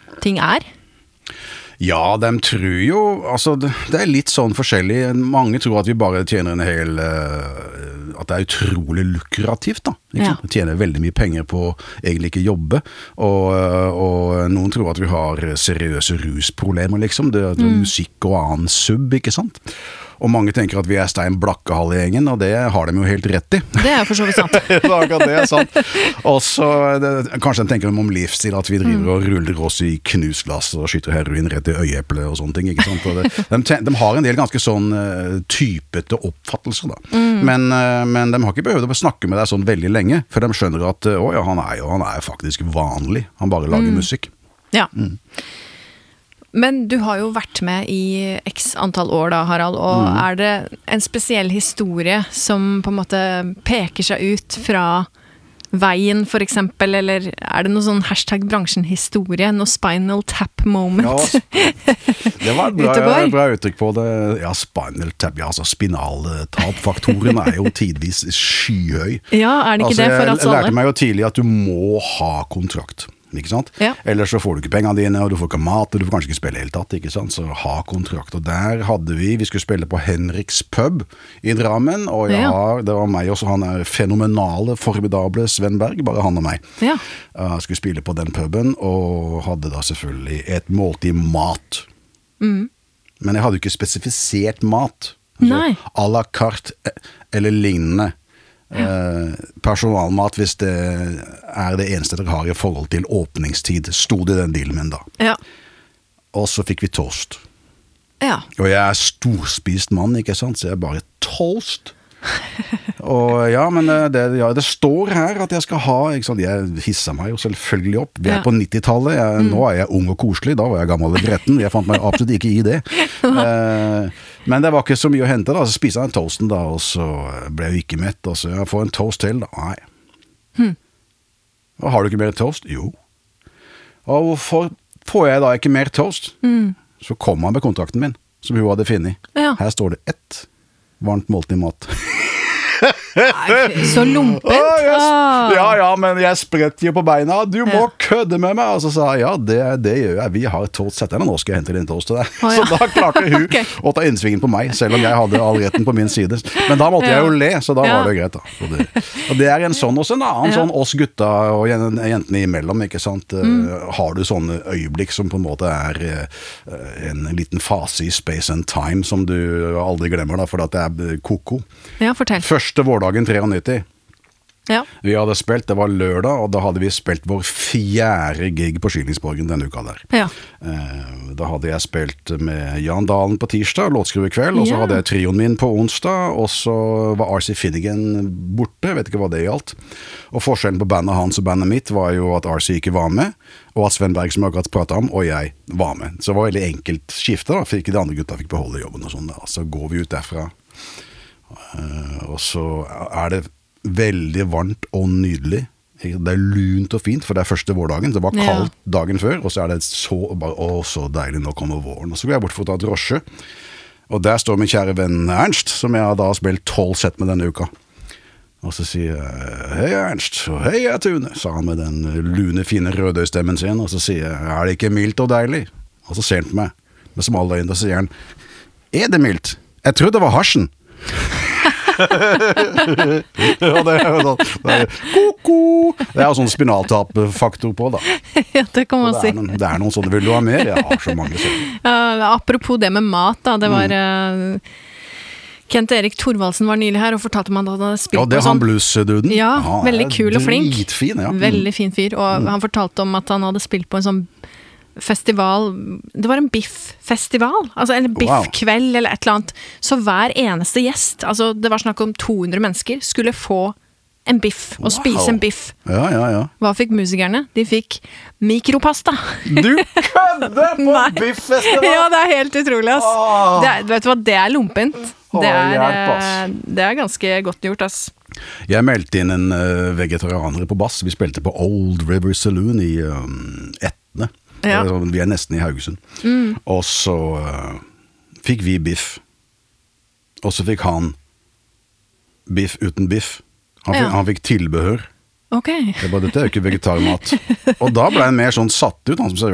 ting Ja, de tror jo, altså det litt sånn forskjellig. Mange tror at vi bare tjener en hel, at det utrolig lukrativt da. Ikke sant? Vi tjener veldig mye penger på å egentlig ikke jobbe, og noen tror at vi har seriøse rusproblemer liksom. Det musikk og annen sub, ikke sant? Og mange tenker at vi Stein Blakkehall i gjengen, og det har de jo helt rett i. Det for så vidt sant. Det sant. Og så kanskje de tenker om livsstil, at vi driver og ruller oss i knusglass og skyter heroin rett i øyeeplet og sånne ting, ikke sant? Og de har en del ganske sånn typete oppfattelser da. Men de har ikke behøvd å snakke med deg sånn veldig lenge, for de skjønner at han er faktisk vanlig. Han bare lager musikk. Ja. Men du har jo vært med i x antall år da, Harald, og er det en spesiell historie som på en måte peker seg ut fra veien for eksempel, eller er det noe sånn #bransjenhistorie, noe spinal tap moment? Ja, det var et bra uttrykk på det. Ja, spinal tap, ja, altså spinaltapfaktoren jo tidvis skyhøy. Ja, det ikke det for oss alle? Jeg lærte meg jo tidlig at du må ha kontrakt. Ikke sant? Ja. Ellers så får du ikke pengene dine, og du får ikke mat, og du får kanskje ikke spille helt tatt, ikke sant? Så ha kontrakt. Og der hadde vi skulle spille på Henriks pub i Drammen, og det var meg også, han fenomenale, formidable Sven Berg, bare han og meg. Ja. Skulle spille på den puben, og hadde da selvfølgelig et måltid mat. Men jeg hadde jo ikke spesifisert mat. Altså, à la carte eller lignende. Personalmat, hvis det det eneste dere har i forhold til åpningstid, stod det den dealen min da. Ja. Og så fikk vi toast. Ja. Og jeg storspist mann, ikke sant? Så jeg bare toast. Og ja, men det står her at jeg skal ha, ikke sant? Jeg hisset meg jo selvfølgelig opp. Vi på 90-tallet, nå jeg ung og koselig, da var jeg gammel og gretten, jeg fant meg absolutt ikke i det. Men det var ikke så mye å hente da, så spiste jeg en toasten da, og så ble jeg ikke mett, og så jeg får en toast til da, nei. Og har du ikke mer toast? Jo. Og hvorfor får jeg da ikke mer toast? Så kom han med kontrakten min, som hun hadde finnet. Ja. Her står det 1 varmt måltid mat. Nei, så lumpent. Ja, men jeg spretter jo på beina. Du må kødde med meg. Og så sa jeg, det gjør jeg. Vi har toast. Sett deg nå, skal jeg hente din toast til deg. Så da klarte hun å ta innsvingen på meg, selv om jeg hadde all retten på min side. Men da måtte jeg jo le, så da var det greit da. Og det en sånn, også en annen sånn oss gutta og jentene imellom, ikke sant? Har du sånne øyeblikk som på en måte en liten fase i space and time som du aldri glemmer da, for at det koko. Ja, fortell. Første vårdagen 93. Ja. Vi hadde spilt, det var lørdag, og da hadde vi spilt vår 4. gig på Skillingsborgen denne uka der. Ja. Da hadde jeg spilt med Jan Dalen på tirsdag, låtskrive kveld, og så hadde jeg trioen min på onsdag, og så var R.C. Finnegan borte, vet ikke hva det gjaldt. Og forskjellen på bandet hans og bandet mitt var jo at R.C. ikke var med, og at Sven Berg, som jeg akkurat pratet om, og jeg var med. Så det var veldig enkelt skifte da, for ikke de andre gutta fikk beholde jobben og sånn da. Så går vi ut derfra, og så det veldig varmt og nydelig. Det lunt og fint, for det første vårdagen. Det var kaldt dagen før, og så det så deilig, nå kommer våren. Og så går jeg bort for å ta drosje, og der står min kjære venn Ernst, som jeg da har spilt 12 sett med denne uka. Og så sier jeg, hei Ernst, og hei Tune, sa han med den lune, fine rødøystemmen sin, og så sier jeg, det ikke mildt og deilig? Og så ser han på meg, med smal øyne, og så sier han, det mildt? Jeg trodde det var hasjen. Ja, det koko. Det jo sånn spinaltap-faktor på da. Ja, det kan man si. Det noen sånne, vil du ha mer? Jeg har så mange sånne. Apropos det med mat da, det var Kent Erik Thorvaldsen var nylig her og fortalte meg at han hadde spilt på sånn. Ja, det han blues-duden. Ja, veldig kul og flink. Dritfin, ja. Veldig fin fyr, og han fortalte om at han hadde spilt på en sånn festival, det var en biff-festival, altså en biff-kveld eller et eller annet, så hver eneste gjest, altså det var snakk om 200 mennesker, skulle få en biff, og spise en biff. Ja. Hva fikk musikerne? De fikk mikropasta. Du kødder på biff-festival! Ja, det helt utrolig, ass. Vet du hva, det lumpent. Det ganske godt gjort, ass. Jeg meldte inn en vegetarianer på bass. Vi spilte på Old River Saloon i Etne. Ja. Vi nesten i Haugesund. Og så fikk vi biff. Og så fikk han biff uten biff. Han fikk tilbehør. Okay. Dette jo ikke vegetarmat. Og da ble han mer sånn satt ut, han som